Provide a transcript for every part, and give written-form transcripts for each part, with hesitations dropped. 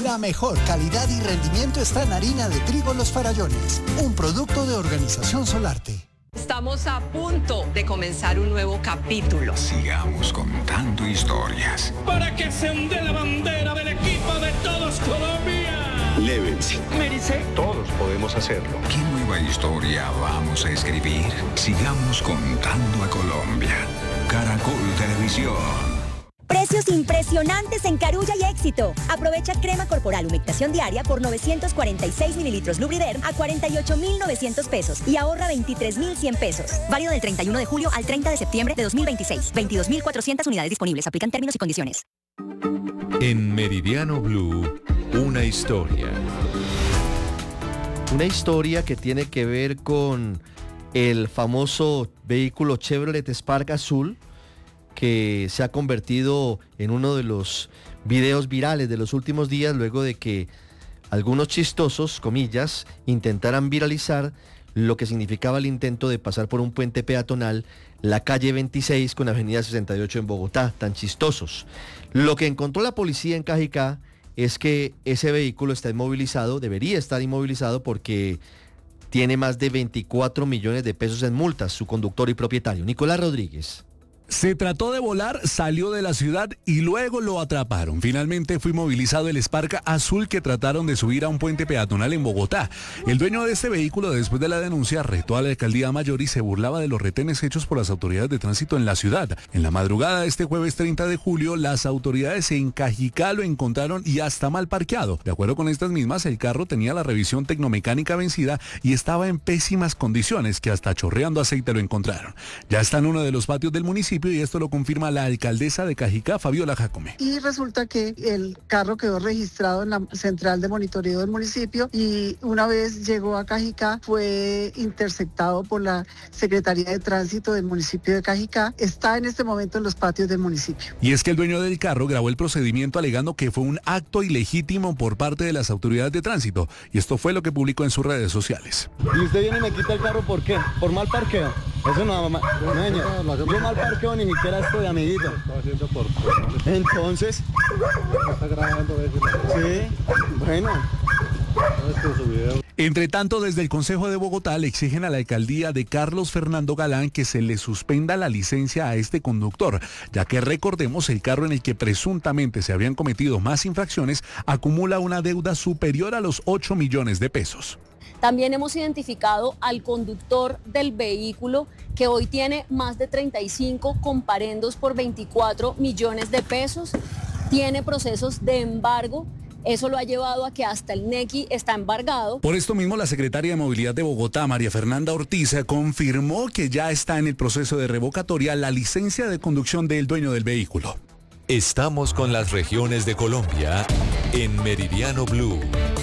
La mejor calidad y rendimiento está en harina de trigo Los Farallones, un producto de Organización Solarte. Estamos a punto de comenzar un nuevo capítulo. Sigamos contando historias. Para que se onde la bandera del equipo de todos Colombia. Lévense. Mérese. Todos podemos hacerlo. ¿Qué nueva historia vamos a escribir? Sigamos contando a Colombia. Caracol Televisión. Precios impresionantes en Carulla y Éxito. Aprovecha crema corporal humectación diaria por 946 mililitros Lubrider a 48.900 pesos y ahorra 23.100 pesos. Válido del 31 de julio al 30 de septiembre de 2026. 22.400 unidades disponibles. Aplican términos y condiciones. En Meridiano Blue, una historia. Una historia que tiene que ver con el famoso vehículo Chevrolet Spark azul, que se ha convertido en uno de los videos virales de los últimos días luego de que algunos chistosos, comillas, intentaran viralizar lo que significaba el intento de pasar por un puente peatonal, la calle 26 con avenida 68 en Bogotá, tan chistosos. Lo que encontró la policía en Cajicá es que ese vehículo está inmovilizado, debería estar inmovilizado porque tiene más de 24 millones de pesos en multas, su conductor y propietario. Nicolás Rodríguez. Se trató de volar, salió de la ciudad y luego lo atraparon. Finalmente fue movilizado el Spark azul que trataron de subir a un puente peatonal en Bogotá. El dueño de este vehículo, después de la denuncia, retó a la alcaldía mayor y se burlaba de los retenes hechos por las autoridades de tránsito en la ciudad. En la madrugada de este jueves 30 de julio, las autoridades en Cajicá lo encontraron y hasta mal parqueado. De acuerdo con estas mismas, el carro tenía la revisión tecnomecánica vencida y estaba en pésimas condiciones, que hasta chorreando aceite lo encontraron. Ya está en uno de los patios del municipio y esto lo confirma la alcaldesa de Cajicá, Fabiola Jacome. Y resulta que el carro quedó registrado en la central de monitoreo del municipio y una vez llegó a Cajicá fue interceptado por la Secretaría de Tránsito del municipio de Cajicá. Está en este momento en los patios del municipio. Y es que el dueño del carro grabó el procedimiento alegando que fue un acto ilegítimo por parte de las autoridades de tránsito y esto fue lo que publicó en sus redes sociales. ¿Y usted viene y me quita el carro por qué? ¿Por mal parqueo? Eso no, yo mal parqueo ni siquiera estoy, amiguito. Entonces, está grabando eso. Sí, bueno. Entre tanto, desde el Consejo de Bogotá le exigen a la alcaldía de Carlos Fernando Galán que se le suspenda la licencia a este conductor, ya que recordemos el carro en el que presuntamente se habían cometido más infracciones acumula una deuda superior a los 8 millones de pesos. También hemos identificado al conductor del vehículo que hoy tiene más de 35 comparendos por 24 millones de pesos. Tiene procesos de embargo. Eso lo ha llevado a que hasta el NECI está embargado. Por esto mismo, la secretaria de Movilidad de Bogotá, María Fernanda Ortiz, confirmó que ya está en el proceso de revocatoria la licencia de conducción del dueño del vehículo. Estamos con las regiones de Colombia en Meridiano Blue.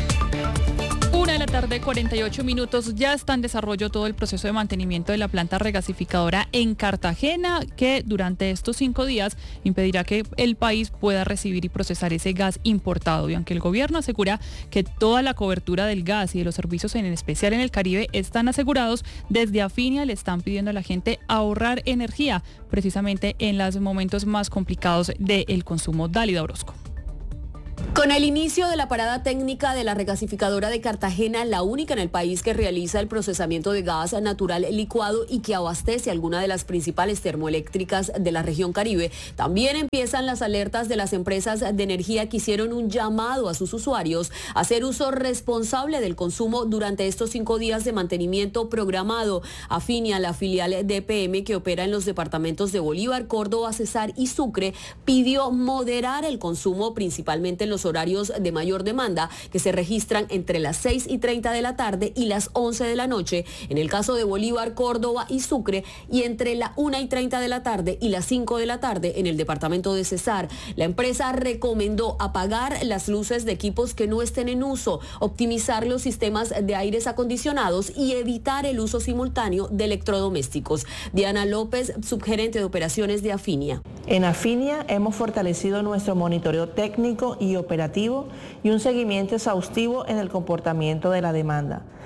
1:48 p.m. Ya está en desarrollo todo el proceso de mantenimiento de la planta regasificadora en Cartagena, que durante estos 5 días impedirá que el país pueda recibir y procesar ese gas importado. Y aunque el gobierno asegura que toda la cobertura del gas y de los servicios, en especial en el Caribe, están asegurados, desde Afinia le están pidiendo a la gente ahorrar energía, precisamente en los momentos más complicados del consumo. Dálida Orozco. Con el inicio de la parada técnica de la regasificadora de Cartagena, la única en el país que realiza el procesamiento de gas natural licuado y que abastece alguna de las principales termoeléctricas de la región Caribe, también empiezan las alertas de las empresas de energía que hicieron un llamado a sus usuarios a hacer uso responsable del consumo durante estos 5 días de mantenimiento programado. Afinia, la filial de EPM que opera en los departamentos de Bolívar, Córdoba, Cesar y Sucre, pidió moderar el consumo principalmente en los horarios de mayor demanda que se registran entre las 6:30 de la tarde y las 11 de la noche, en el caso de Bolívar, Córdoba y Sucre, y entre la 1:30 de la tarde y las 5 de la tarde en el departamento de Cesar. La empresa recomendó apagar las luces de equipos que no estén en uso, optimizar los sistemas de aires acondicionados y evitar el uso simultáneo de electrodomésticos. Diana López, subgerente de operaciones de Afinia. En Afinia hemos fortalecido nuestro monitoreo técnico y operativo y un seguimiento exhaustivo en el comportamiento de la demanda.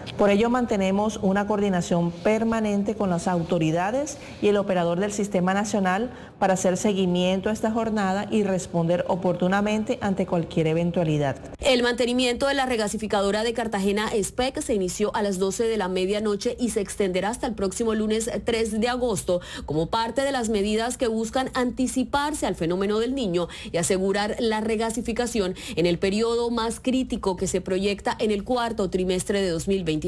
Por ello mantenemos una coordinación permanente con las autoridades y el operador del Sistema Nacional para hacer seguimiento a esta jornada y responder oportunamente ante cualquier eventualidad. El mantenimiento de la regasificadora de Cartagena SPEC se inició a las 12 de la medianoche y se extenderá hasta el próximo lunes 3 de agosto como parte de las medidas que buscan anticiparse al fenómeno del Niño y asegurar la regasificación en el periodo más crítico que se proyecta en el cuarto trimestre de 2026.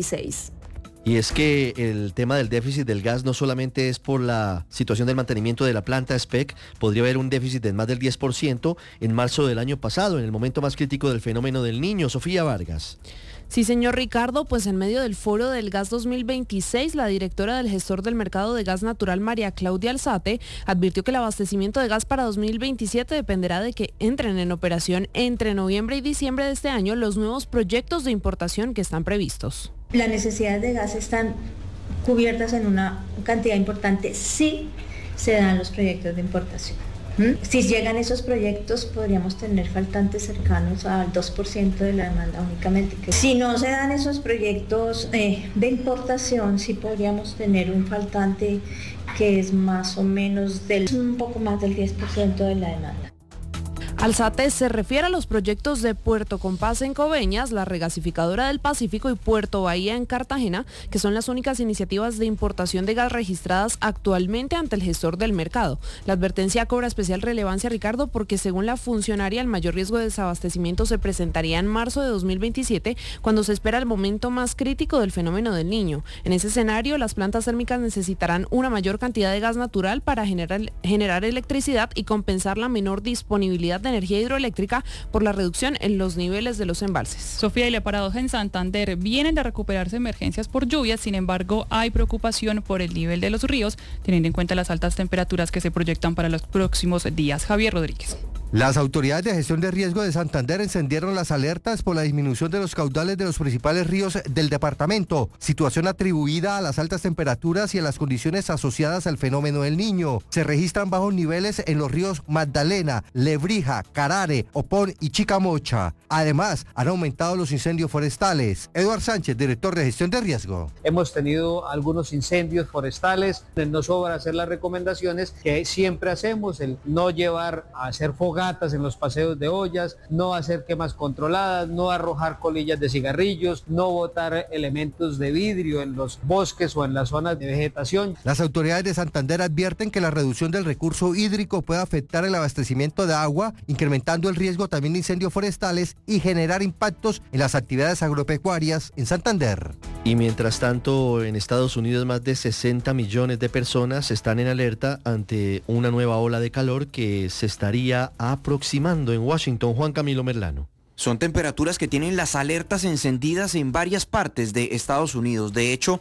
Y es que el tema del déficit del gas no solamente es por la situación del mantenimiento de la planta SPEC, podría haber un déficit de más del 10% en marzo del año pasado, en el momento más crítico del fenómeno del Niño. Sofía Vargas. Sí, señor Ricardo, pues en medio del Foro del Gas 2026, la directora del gestor del mercado de gas natural, María Claudia Alzate, advirtió que el abastecimiento de gas para 2027 dependerá de que entren en operación entre noviembre y diciembre de este año los nuevos proyectos de importación que están previstos. Las necesidades de gas están cubiertas en una cantidad importante si se dan los proyectos de importación. Si llegan esos proyectos, podríamos tener faltantes cercanos al 2% de la demanda únicamente. Si no se dan esos proyectos de importación, sí podríamos tener un faltante que es más o menos un poco más del 10% de la demanda. Alzate se refiere a los proyectos de Puerto Compás en Coveñas, la regasificadora del Pacífico y Puerto Bahía en Cartagena, que son las únicas iniciativas de importación de gas registradas actualmente ante el gestor del mercado. La advertencia cobra especial relevancia, Ricardo, porque según la funcionaria, el mayor riesgo de desabastecimiento se presentaría en marzo de 2027, cuando se espera el momento más crítico del fenómeno del Niño. En ese escenario, las plantas térmicas necesitarán una mayor cantidad de gas natural para generar electricidad y compensar la menor disponibilidad de energía hidroeléctrica por la reducción en los niveles de los embalses. Sofía, y la paradoja en Santander, vienen de recuperarse emergencias por lluvias, sin embargo hay preocupación por el nivel de los ríos, teniendo en cuenta las altas temperaturas que se proyectan para los próximos días. Javier Rodríguez. Las autoridades de gestión de riesgo de Santander encendieron las alertas por la disminución de los caudales de los principales ríos del departamento, situación atribuida a las altas temperaturas y a las condiciones asociadas al fenómeno del Niño. Se registran bajos niveles en los ríos Magdalena, Lebrija, Carare, Opón y Chicamocha. Además, han aumentado los incendios forestales. Eduardo Sánchez, director de gestión de riesgo. Hemos tenido algunos incendios forestales. Nos sobra hacer las recomendaciones que siempre hacemos, el no llevar a hacer fogatas en los paseos de ollas, no hacer quemas controladas, no arrojar colillas de cigarrillos, no botar elementos de vidrio en los bosques o en las zonas de vegetación. Las autoridades de Santander advierten que la reducción del recurso hídrico puede afectar el abastecimiento de agua, incrementando el riesgo también de incendios forestales y generar impactos en las actividades agropecuarias en Santander. Y mientras tanto, en Estados Unidos más de 60 millones de personas están en alerta ante una nueva ola de calor que se estaría aproximando en Washington. Juan Camilo Merlano. Son temperaturas que tienen las alertas encendidas en varias partes de Estados Unidos. De hecho,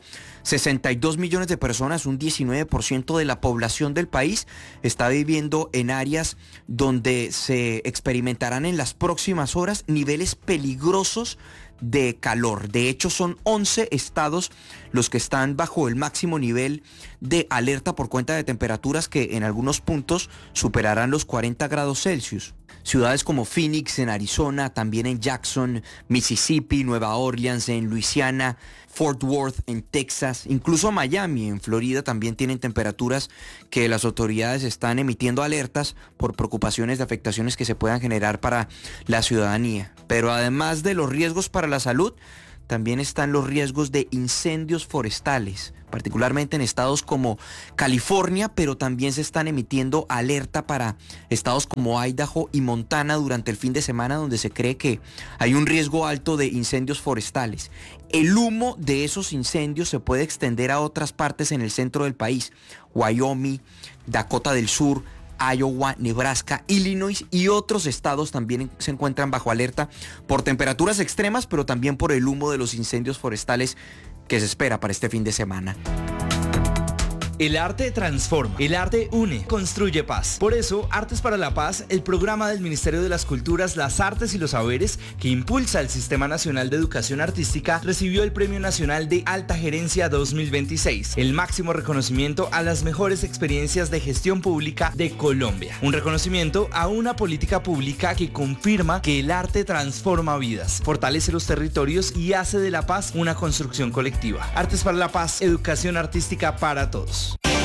62 millones de personas, un 19% de la población del país, está viviendo en áreas donde se experimentarán en las próximas horas niveles peligrosos de calor. De hecho, son 11 estados los que están bajo el máximo nivel de alerta por cuenta de temperaturas que en algunos puntos superarán los 40 grados Celsius. Ciudades como Phoenix en Arizona, también en Jackson, Mississippi, Nueva Orleans en Luisiana, Fort Worth en Texas, incluso Miami en Florida también tienen temperaturas que las autoridades están emitiendo alertas por preocupaciones de afectaciones que se puedan generar para la ciudadanía. Pero además de los riesgos para la salud, también están los riesgos de incendios forestales, particularmente en estados como California, pero también se están emitiendo alerta para estados como Idaho y Montana durante el fin de semana, donde se cree que hay un riesgo alto de incendios forestales. El humo de esos incendios se puede extender a otras partes en el centro del país, Wyoming, Dakota del Sur, Iowa, Nebraska, Illinois y otros estados también se encuentran bajo alerta por temperaturas extremas, pero también por el humo de los incendios forestales que se espera para este fin de semana. El arte transforma, el arte une, construye paz. Por eso, Artes para la Paz, el programa del Ministerio de las Culturas, las Artes y los Saberes que impulsa el Sistema Nacional de Educación Artística, recibió el Premio Nacional de Alta Gerencia 2026, el máximo reconocimiento a las mejores experiencias de gestión pública de Colombia. Un reconocimiento a una política pública que confirma que el arte transforma vidas, fortalece los territorios y hace de la paz una construcción colectiva. Artes para la Paz, educación artística para todos.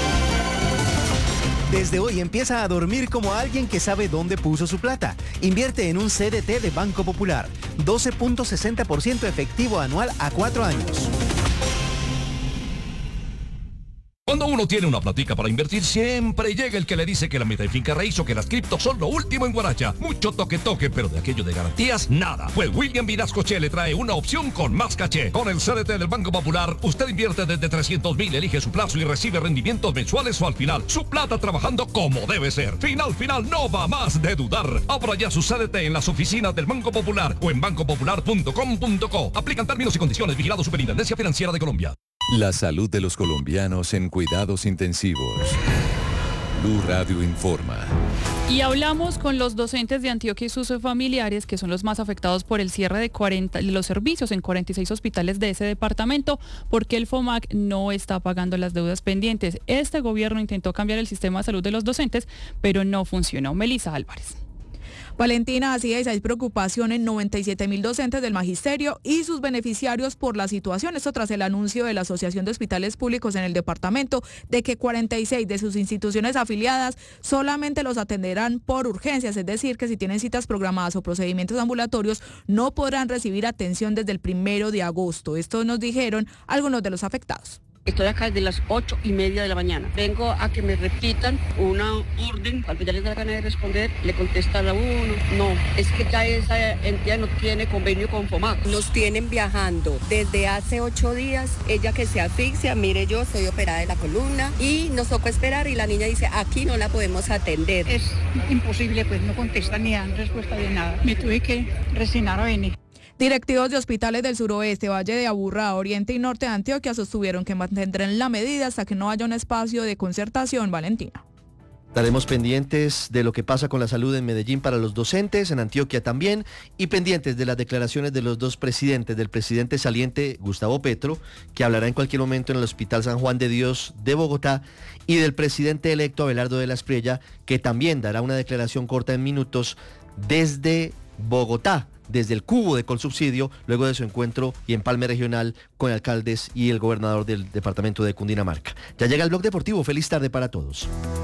Desde hoy empieza a dormir como alguien que sabe dónde puso su plata. Invierte en un CDT de Banco Popular. 12.60% efectivo anual a 4 años. Cuando uno tiene una platica para invertir, siempre llega el que le dice que la meta en finca raíz o que las criptos son lo último en Guaracha. Mucho toque, pero de aquello de garantías, nada. Pues William Vinascoche le trae una opción con más caché. Con el CDT del Banco Popular, usted invierte desde 300.000, elige su plazo y recibe rendimientos mensuales o al final. Su plata trabajando como debe ser. Final, no va más de dudar. Abra ya su CDT en las oficinas del Banco Popular o en bancopopular.com.co. Aplican términos y condiciones. Vigilado Superintendencia Financiera de Colombia. La salud de los colombianos en cuidados intensivos. Blue Radio informa. Y hablamos con los docentes de Antioquia y sus familiares, que son los más afectados por el cierre de los servicios en 46 hospitales de ese departamento, porque el FOMAC no está pagando las deudas pendientes. Este gobierno intentó cambiar el sistema de salud de los docentes, pero no funcionó. Melissa Álvarez. Valentina, así es, hay preocupación en 97.000 docentes del magisterio y sus beneficiarios por la situación. Esto tras el anuncio de la Asociación de Hospitales Públicos en el departamento de que 46 de sus instituciones afiliadas solamente los atenderán por urgencias, es decir, que si tienen citas programadas o procedimientos ambulatorios no podrán recibir atención desde el 1 de agosto. Esto nos dijeron algunos de los afectados. Estoy acá desde las 8:30 de la mañana. Vengo a que me repitan una orden. Cuando ya les da la gana de responder, le contestan a uno. No, es que ya esa entidad no tiene convenio con FOMAC. Nos tienen viajando desde hace 8 días. Ella que se asfixia, mire, yo soy operada de la columna y nos tocó esperar y la niña dice, aquí no la podemos atender. Es imposible, pues no contestan ni dan respuesta de nada. Me tuve que resignar a venir. Directivos de hospitales del suroeste, Valle de Aburrá, Oriente y Norte de Antioquia sostuvieron que mantendrán la medida hasta que no haya un espacio de concertación. Valentina. Estaremos pendientes de lo que pasa con la salud en Medellín para los docentes, en Antioquia también, y pendientes de las declaraciones de los dos presidentes, del presidente saliente Gustavo Petro, que hablará en cualquier momento en el Hospital San Juan de Dios de Bogotá, y del presidente electo Abelardo de la Espriella, que también dará una declaración corta en minutos desde Bogotá, desde el cubo de Colsubsidio, luego de su encuentro y empalme regional con alcaldes y el gobernador del departamento de Cundinamarca. Ya llega el Blog Deportivo. Feliz tarde para todos.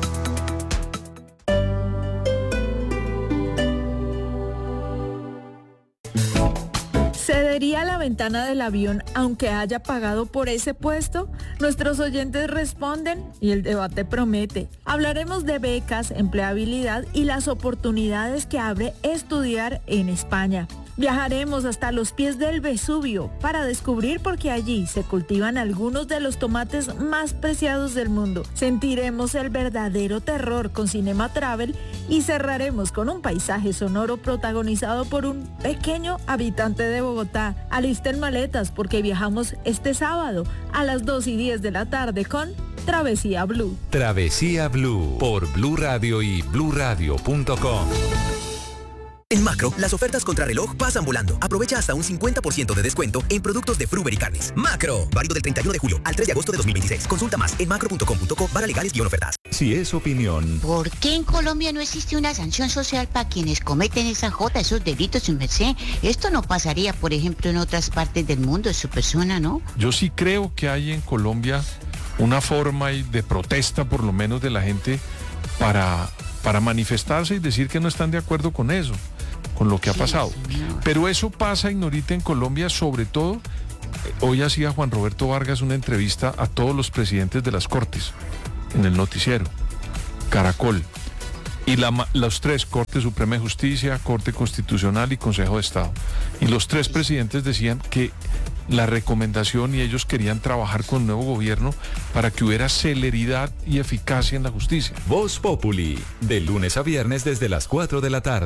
¿Cedería la ventana del avión aunque haya pagado por ese puesto? Nuestros oyentes responden y el debate promete. Hablaremos de becas, empleabilidad y las oportunidades que abre estudiar en España. Viajaremos hasta los pies del Vesubio para descubrir por qué allí se cultivan algunos de los tomates más preciados del mundo. Sentiremos el verdadero terror con Cinema Travel y cerraremos con un paisaje sonoro protagonizado por un pequeño habitante de Bogotá. Alisten maletas porque viajamos este sábado a las 2:10 de la tarde con Travesía Blue. Travesía Blue por Blue Radio y bluradio.com. En Macro, las ofertas contrarreloj pasan volando. Aprovecha hasta un 50% de descuento en productos de Fruver y Carnes. Macro, válido del 31 de julio al 3 de agosto de 2026. Consulta más en macro.com.co/legales-ofertas. Si es opinión. ¿Por qué en Colombia no existe una sanción social para quienes cometen esos delitos, su merced? Esto no pasaría, por ejemplo, en otras partes del mundo, su persona, ¿no? Yo sí creo que hay en Colombia una forma de protesta, por lo menos de la gente, para manifestarse y decir que no están de acuerdo con eso, con lo que ha pasado. Señor. Pero eso pasa, Ignorita, en Colombia, sobre todo, hoy hacía Juan Roberto Vargas una entrevista a todos los presidentes de las Cortes, en el noticiero, Caracol, y los tres, Corte Suprema de Justicia, Corte Constitucional y Consejo de Estado. Y los tres presidentes decían que la recomendación y ellos querían trabajar con el nuevo gobierno para que hubiera celeridad y eficacia en la justicia. Voz Populi, de lunes a viernes desde las 4 de la tarde.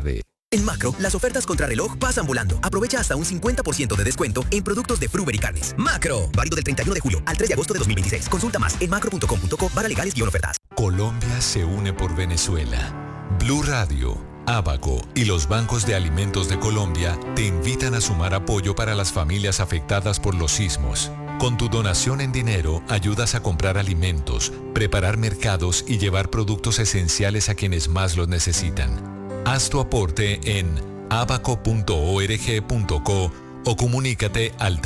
En Macro, las ofertas contrarreloj pasan volando. Aprovecha hasta un 50% de descuento en productos de Fruver y carnes. Macro, válido del 31 de julio al 3 de agosto de 2026. Consulta más en macro.com.co/legales-ofertas. Colombia se une por Venezuela. Blue Radio, Abaco y los bancos de alimentos de Colombia te invitan a sumar apoyo para las familias afectadas por los sismos. Con tu donación en dinero ayudas a comprar alimentos, preparar mercados y llevar productos esenciales a quienes más los necesitan. Haz tu aporte en abaco.org.co o comunícate al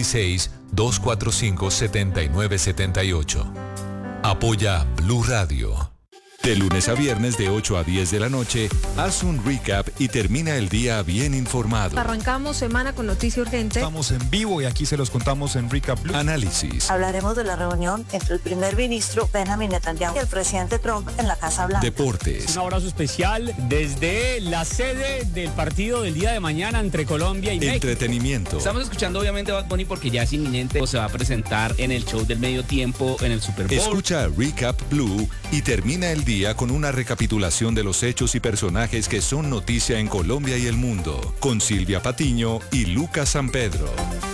316-245-7978. Apoya Blue Radio. De lunes a viernes de 8 a 10 de la noche, haz un recap y termina el día bien informado. Arrancamos semana con noticia urgente. Estamos en vivo y aquí se los contamos en Recap Blue. Análisis. Hablaremos de la reunión entre el primer ministro Benjamin Netanyahu y el presidente Trump en la Casa Blanca. Deportes. Un abrazo especial desde la sede del partido del día de mañana entre Colombia y México. Entretenimiento. Estamos escuchando obviamente Bad Bunny porque ya es inminente, se va a presentar en el show del medio tiempo en el Super Bowl. Escucha Recap Blue y termina el día con una recapitulación de los hechos y personajes que son noticia en Colombia y el mundo, con Silvia Patiño y Lucas San Pedro.